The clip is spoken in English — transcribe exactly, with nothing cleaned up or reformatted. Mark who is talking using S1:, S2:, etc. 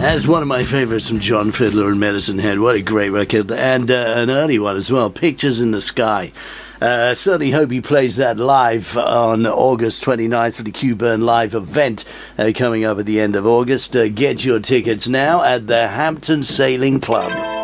S1: That's one of my favourites from John Fiddler and Medicine Head. What a great record. And uh, an early one as well, Pictures in the Sky. Uh, certainly hope he plays that live on August twenty-ninth for the Q-Burn Live event uh, coming up at the end of August. Uh, get your tickets now at the Hampton Sailing Club.